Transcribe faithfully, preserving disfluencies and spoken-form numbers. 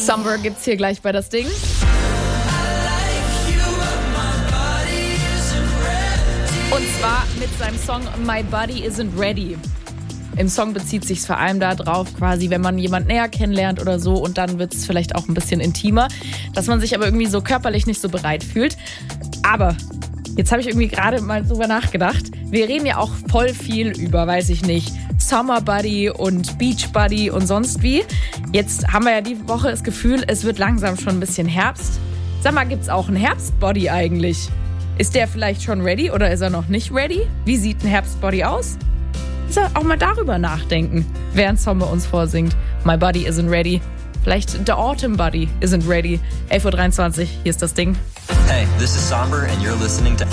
Summer gibt's hier gleich bei das Ding. Und zwar mit seinem Song My Body Isn't Ready. Im Song bezieht sich's vor allem darauf, quasi, wenn man jemanden näher kennenlernt oder so, und dann wird's vielleicht auch ein bisschen intimer, dass man sich aber irgendwie so körperlich nicht so bereit fühlt. Aber jetzt habe ich irgendwie gerade mal drüber nachgedacht. Wir reden ja auch voll viel über, weiß ich nicht, Summer Body und Beach Body und sonst wie. Jetzt haben wir ja die Woche das Gefühl, es wird langsam schon ein bisschen Herbst. Sag mal, gibt's auch einen Herbstbody eigentlich? Ist der vielleicht schon ready oder ist er noch nicht ready? Wie sieht ein Herbstbody aus? Auch mal darüber nachdenken, während Sommer uns vorsingt. My body isn't ready. Vielleicht the autumn body isn't ready. elf Uhr dreiundzwanzig, hier ist das Ding. Hey, this is Somber and you're listening to